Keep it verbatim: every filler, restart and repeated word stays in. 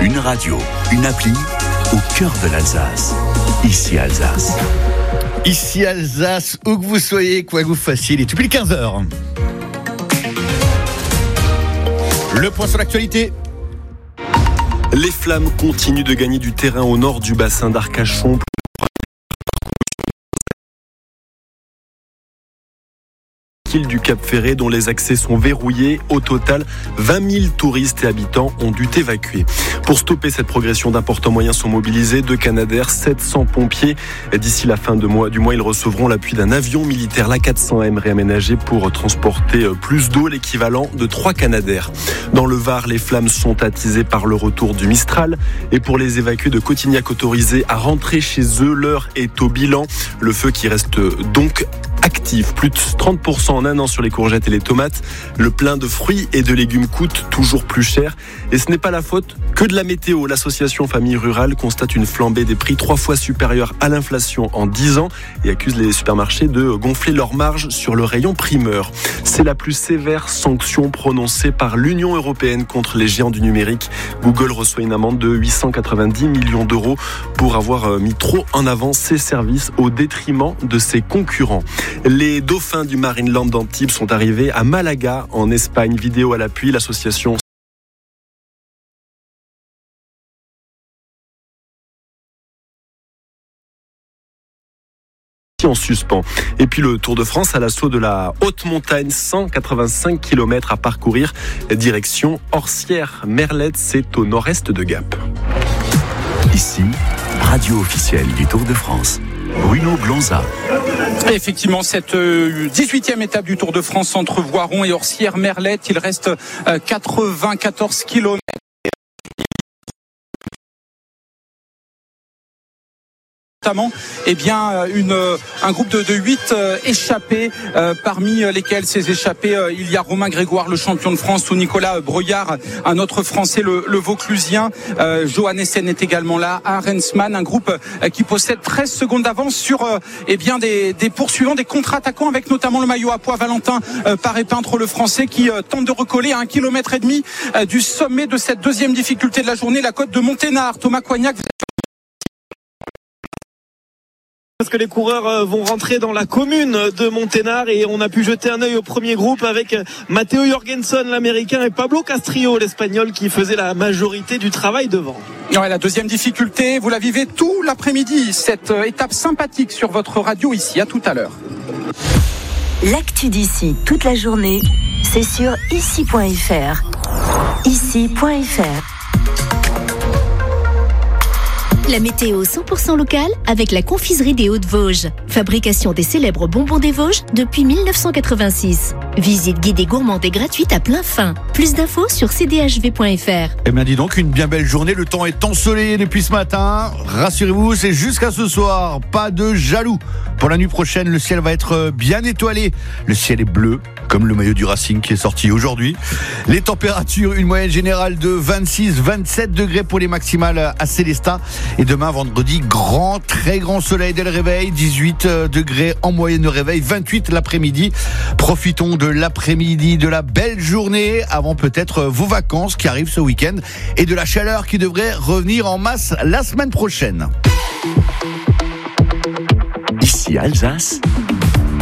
Une radio, une appli au cœur de l'Alsace. Ici Alsace. Ici Alsace, où que vous soyez, quoi que vous fassiez, il est depuis quinze heures. Le point sur l'actualité. Les flammes continuent de gagner du terrain au nord du bassin d'Arcachon. Du Cap Ferré dont les accès sont verrouillés. Au total, vingt mille touristes et habitants ont dû évacuer. Pour stopper cette progression, d'importants moyens sont mobilisés. Deux Canadair, sept cents pompiers. D'ici la fin de mois, du mois, ils recevront l'appui d'un avion militaire, l'A quatre cents M, réaménagé pour transporter plus d'eau, l'équivalent de trois Canadair. Dans le Var, les flammes sont attisées par le retour du Mistral. Et pour les évacués de Cotignac autorisés à rentrer chez eux, l'heure est au bilan. Le feu qui reste donc actif, plus de trente pour cent en un an sur les courgettes et les tomates. Le plein de fruits et de légumes coûte toujours plus cher. Et ce n'est pas la faute que de la météo. L'association Famille Rurale constate une flambée des prix trois fois supérieure à l'inflation en dix ans et accuse les supermarchés de gonfler leurs marges sur le rayon primeur. C'est la plus sévère sanction prononcée par l'Union européenne contre les géants du numérique. Google reçoit une amende de huit cent quatre-vingt-dix millions d'euros pour avoir mis trop en avant ses services au détriment de ses concurrents. Les dauphins du Marineland d'Antibes sont arrivés à Malaga, en Espagne. Vidéo à l'appui, l'association en suspens. Et puis le Tour de France à l'assaut de la haute montagne, cent quatre-vingt-cinq kilomètres à parcourir, direction Orsières-Merlette, c'est au nord-est de Gap. Ici, radio officielle du Tour de France. Bruno Blonza. Effectivement, cette dix-huitième étape du Tour de France entre Voiron et Orsières-Merlette, il reste quatre-vingt-quatorze kilomètres. Notamment, eh bien, une, un groupe de, de huit euh, échappés, euh, parmi lesquels ces échappés, euh, il y a Romain Grégoire, le champion de France, ou Nicolas Breuillard, un autre Français, le, le Vauclusien. Euh, Johannessen est également là, Arensman, un groupe euh, qui possède treize secondes d'avance sur euh, eh bien des, des poursuivants, des contre-attaquants, avec notamment le maillot à pois Valentin euh, Paré-Peintre, le Français, qui euh, tente de recoller à un kilomètre et demi euh, du sommet de cette deuxième difficulté de la journée, la côte de Monténard. Thomas Coignac. Parce que les coureurs vont rentrer dans la commune de Monténard et on a pu jeter un œil au premier groupe avec Matteo Jorgensen, l'américain, et Pablo Castrillo, l'espagnol, qui faisait la majorité du travail devant. Ouais, la deuxième difficulté, vous la vivez tout l'après-midi, cette étape sympathique sur votre radio ici. À tout à l'heure. L'actu d'ici toute la journée, c'est sur ici point f r. ici point f r. La météo cent pour cent locale avec la confiserie des Hauts-de-Vosges. Fabrication des célèbres bonbons des Vosges depuis mille neuf cent quatre-vingt-six. Visite guidée gourmande et gratuite à plein fin. Plus d'infos sur c d h v point f r. Eh bien dis donc, une bien belle journée, le temps est ensoleillé depuis ce matin. Rassurez-vous, c'est jusqu'à ce soir, pas de jaloux. Pour la nuit prochaine, le ciel va être bien étoilé. Le ciel est bleu, comme le maillot du Racing qui est sorti aujourd'hui. Les températures, une moyenne générale de vingt-six à vingt-sept degrés pour les maximales à Célestat. Et demain, vendredi, grand, très grand soleil dès le réveil, dix-huit degrés en moyenne de réveil, vingt-huit l'après-midi. Profitons de l'après-midi, de la belle journée, avant peut-être vos vacances qui arrivent ce week-end, et de la chaleur qui devrait revenir en masse la semaine prochaine. Ici Alsace,